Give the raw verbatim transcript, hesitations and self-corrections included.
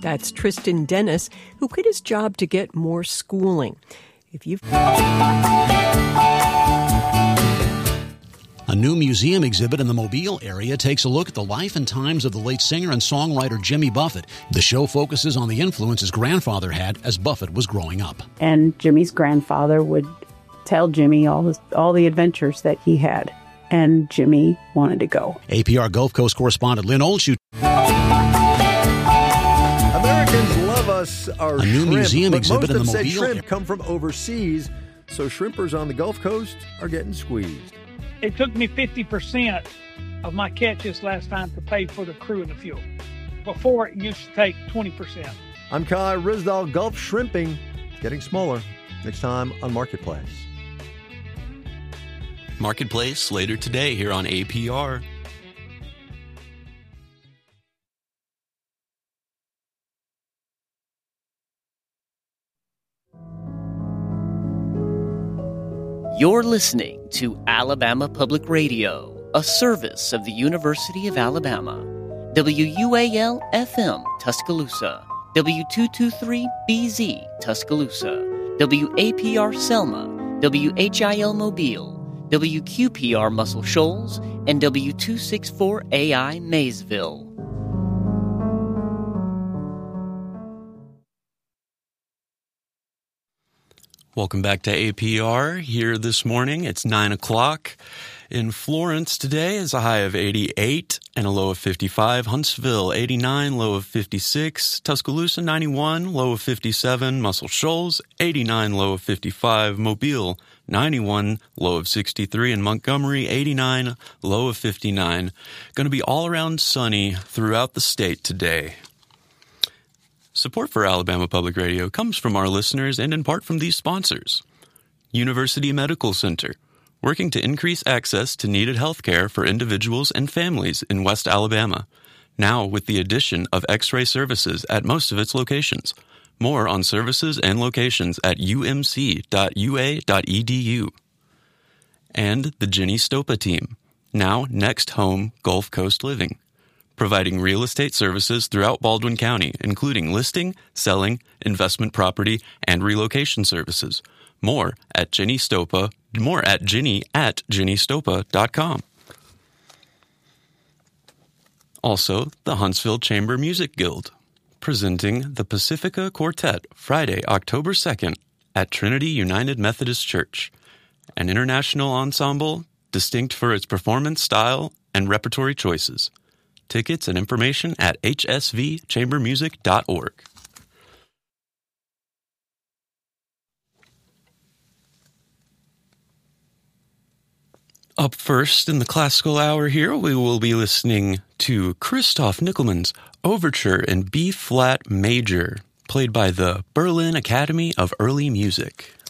That's Tristan Dennis, who quit his job to get more schooling. If you've... A new museum exhibit in the Mobile area takes a look at the life and times of the late singer and songwriter Jimmy Buffett. The show focuses on the influence his grandfather had as Buffett was growing up. And Jimmy's grandfather would tell Jimmy all his, all the adventures that he had. And Jimmy wanted to go. A P R Gulf Coast correspondent Lynn Oldshoot. Americans love us our A new shrimp, museum but exhibit most in the have said Mobile shrimp area. come from overseas, so shrimpers on the Gulf Coast are getting squeezed. It took me fifty percent of my catches last time to pay for the crew and the fuel. Before, it used to take twenty percent. I'm Kai Rizdal. Gulf shrimping getting smaller. Next time on Marketplace. Marketplace later today here on A P R. You're listening to Alabama Public Radio, a service of the University of Alabama. W U A L F M, Tuscaloosa. W two twenty-three B Z, Tuscaloosa. W A P R Selma. W H I L Mobile. W Q P R Muscle Shoals. And W two sixty-four A I Maysville. Welcome back to A P R. Here this morning, it's nine o'clock. In Florence today is a high of eighty-eight and a low of fifty-five. Huntsville, eighty-nine, low of fifty-six. Tuscaloosa, ninety-one, low of fifty-seven. Muscle Shoals, eighty-nine, low of fifty-five. Mobile, ninety-one, low of sixty-three. And Montgomery, eighty-nine, low of fifty-nine. Going to be all around sunny throughout the state today. Support for Alabama Public Radio comes from our listeners and in part from these sponsors. University Medical Center, working to increase access to needed health care for individuals and families in West Alabama, now with the addition of X-ray services at most of its locations. More on services and locations at u m c dot u a dot e d u. And the Ginny Stopa team, now Next Home Gulf Coast Living, providing real estate services throughout Baldwin County, including listing, selling, investment property, and relocation services. More at Ginny Stopa, more at Ginny at ginny stopa dot com. Also, the Huntsville Chamber Music Guild, presenting the Pacifica Quartet Friday, October second at Trinity United Methodist Church, an international ensemble distinct for its performance style and repertory choices. Tickets and information at h s v chamber music dot org. Up first in the classical hour here, we will be listening to Christoph Nickelmann's Overture in B-flat major, played by the Berlin Academy of Early Music.